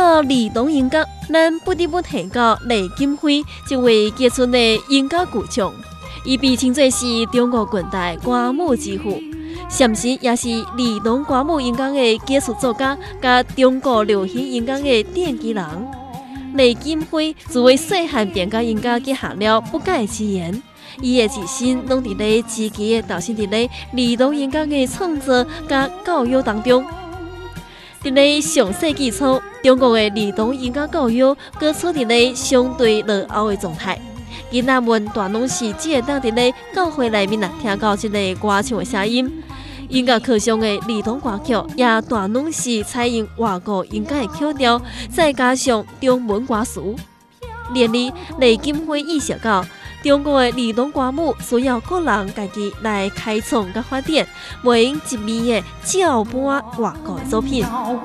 到儿童音乐，咱不得不提到雷金辉这位杰出的音乐巨匠。伊被称作是中国近代歌舞之父，同时也是儿童歌舞音乐的技术作家，甲中国流行音乐的奠基人。雷金辉自为细汉便甲音乐结合了不解之缘，伊的一生拢伫咧积极的投身伫咧儿童音乐的创作甲教育当中。伫咧上世纪初，中国的儿童音乐教育搁处伫咧相对落后的状态。囡仔们大拢是只会当伫咧教会内面听到即个歌唱的声音，音乐课上的儿童歌曲也大拢是采用外国音乐的曲调，再加上中文歌词。然而，雷金辉意识到，中国的儿童歌舞需要个人家己来开创甲发展，袂用一味的照搬外国的作品。